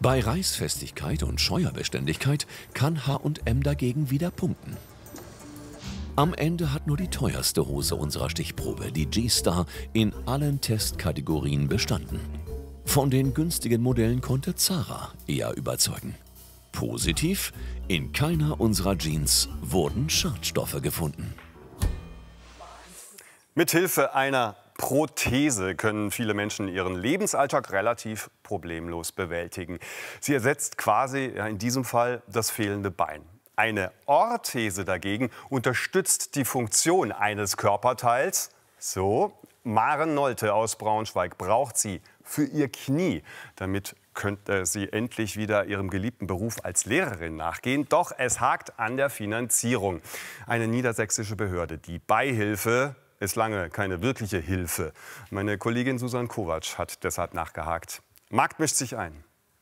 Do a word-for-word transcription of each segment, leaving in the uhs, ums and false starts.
Bei Reißfestigkeit und Scheuerbeständigkeit kann H und M dagegen wieder punkten. Am Ende hat nur die teuerste Hose unserer Stichprobe, die G-Star, in allen Testkategorien bestanden. Von den günstigen Modellen konnte Zara eher überzeugen. Positiv: in keiner unserer Jeans wurden Schadstoffe gefunden. Mithilfe einer Prothese können viele Menschen ihren Lebensalltag relativ problemlos bewältigen. Sie ersetzt quasi, ja, in diesem Fall das fehlende Bein. Eine Orthese dagegen unterstützt die Funktion eines Körperteils. So, Maren Nolte aus Braunschweig braucht sie für ihr Knie. Damit könnte sie endlich wieder ihrem geliebten Beruf als Lehrerin nachgehen. Doch es hakt an der Finanzierung. Eine niedersächsische Behörde, die Beihilfe, ist lange keine wirkliche Hilfe. Meine Kollegin Susan Kovac hat deshalb nachgehakt. Markt mischt sich ein.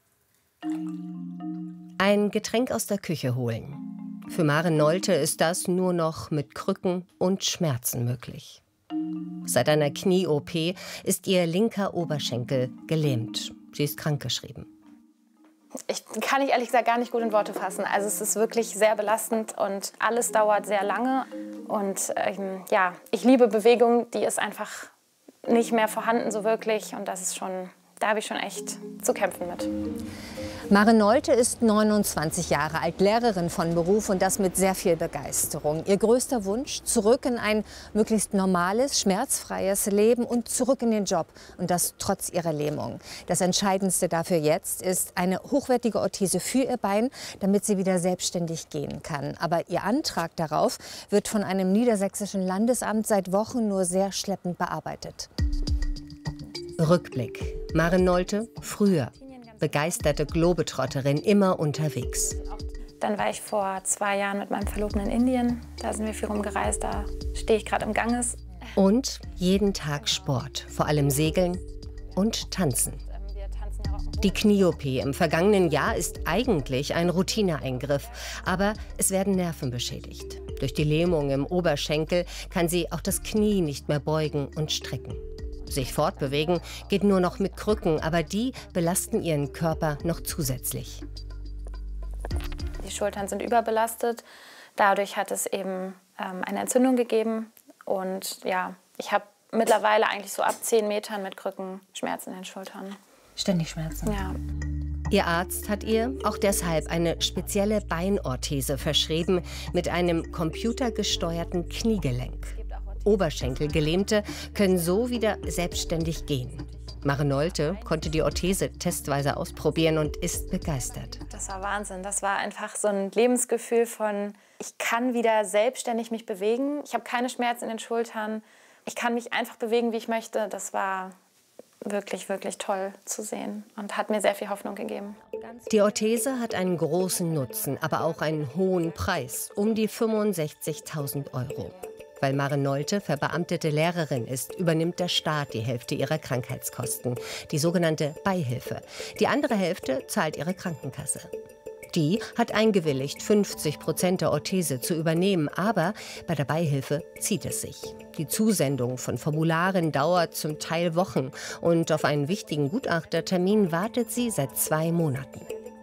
Ein Getränk aus der Küche holen. Für Maren Nolte ist das nur noch mit Krücken und Schmerzen möglich. Seit einer Knie-O P ist ihr linker Oberschenkel gelähmt. Sie ist krankgeschrieben. Ich kann ich ehrlich gesagt gar nicht gut in Worte fassen. Also es ist wirklich sehr belastend und alles dauert sehr lange. Und ähm, ja, ich liebe Bewegung, die ist einfach nicht mehr vorhanden so wirklich. Und das ist schon, da habe ich schon echt zu kämpfen mit. Maren Nolte ist neunundzwanzig Jahre alt, Lehrerin von Beruf und das mit sehr viel Begeisterung. Ihr größter Wunsch: zurück in ein möglichst normales, schmerzfreies Leben und zurück in den Job. Und das trotz ihrer Lähmung. Das Entscheidendste dafür jetzt ist eine hochwertige Orthese für ihr Bein, damit sie wieder selbstständig gehen kann. Aber ihr Antrag darauf wird von einem niedersächsischen Landesamt seit Wochen nur sehr schleppend bearbeitet. Rückblick. Maren Nolte früher. Begeisterte Globetrotterin, immer unterwegs. Dann war ich vor zwei Jahren mit meinem Verlobten in Indien. Da sind wir viel rumgereist, da stehe ich gerade im Ganges. Und jeden Tag Sport, vor allem Segeln und Tanzen. Die Knie-O P im vergangenen Jahr ist eigentlich ein Routineeingriff, aber es werden Nerven beschädigt. Durch die Lähmung im Oberschenkel kann sie auch das Knie nicht mehr beugen und strecken. Sich fortbewegen geht nur noch mit Krücken, aber die belasten ihren Körper noch zusätzlich. Die Schultern sind überbelastet. Dadurch hat es eben ähm, eine Entzündung gegeben. Und ja, ich habe mittlerweile eigentlich so ab zehn Metern mit Krücken Schmerzen in den Schultern. Ständig Schmerzen? Ja. Ihr Arzt hat ihr auch deshalb eine spezielle Beinorthese verschrieben mit einem computergesteuerten Kniegelenk. Oberschenkelgelähmte können so wieder selbstständig gehen. Maren Nolte konnte die Orthese testweise ausprobieren und ist begeistert. Das war Wahnsinn. Das war einfach so ein Lebensgefühl von, ich kann wieder selbstständig mich bewegen. Ich habe keine Schmerzen in den Schultern. Ich kann mich einfach bewegen, wie ich möchte. Das war wirklich, wirklich toll zu sehen und hat mir sehr viel Hoffnung gegeben. Die Orthese hat einen großen Nutzen, aber auch einen hohen Preis, um die fünfundsechzigtausend Euro. Weil Maren Nolte verbeamtete Lehrerin ist, übernimmt der Staat die Hälfte ihrer Krankheitskosten, die sogenannte Beihilfe. Die andere Hälfte zahlt ihre Krankenkasse. Die hat eingewilligt, fünfzig Prozent der Orthese zu übernehmen, aber bei der Beihilfe zieht es sich. Die Zusendung von Formularen dauert zum Teil Wochen und auf einen wichtigen Gutachtertermin wartet sie seit zwei Monaten.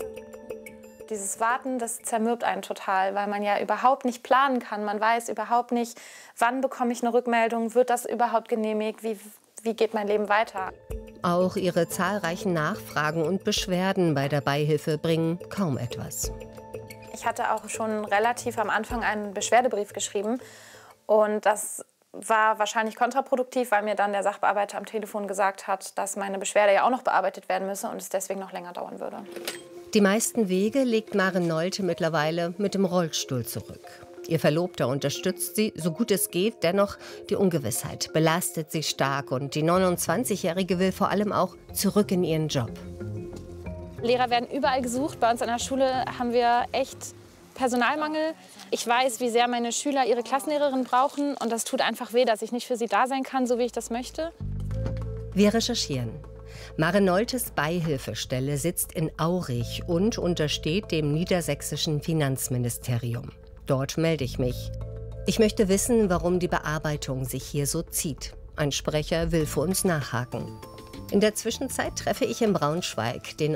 Dieses Warten, das zermürbt einen total, weil man ja überhaupt nicht planen kann. Man weiß überhaupt nicht, wann bekomme ich eine Rückmeldung, wird das überhaupt genehmigt, wie, wie geht mein Leben weiter. Auch ihre zahlreichen Nachfragen und Beschwerden bei der Beihilfe bringen kaum etwas. Ich hatte auch schon relativ am Anfang einen Beschwerdebrief geschrieben und das war wahrscheinlich kontraproduktiv, weil mir dann der Sachbearbeiter am Telefon gesagt hat, dass meine Beschwerde ja auch noch bearbeitet werden müsse und es deswegen noch länger dauern würde. Die meisten Wege legt Maren Nolte mittlerweile mit dem Rollstuhl zurück. Ihr Verlobter unterstützt sie, so gut es geht, dennoch die Ungewissheit belastet sie stark und die neunundzwanzigjährige will vor allem auch zurück in ihren Job. Lehrer werden überall gesucht. Bei uns an der Schule haben wir echt Personalmangel. Ich weiß, wie sehr meine Schüler ihre Klassenlehrerin brauchen und das tut einfach weh, dass ich nicht für sie da sein kann, so wie ich das möchte. Wir recherchieren. Maren Noltes Beihilfestelle sitzt in Aurich und untersteht dem niedersächsischen Finanzministerium. Dort melde ich mich. Ich möchte wissen, warum die Bearbeitung sich hier so zieht. Ein Sprecher will für uns nachhaken. In der Zwischenzeit treffe ich in Braunschweig den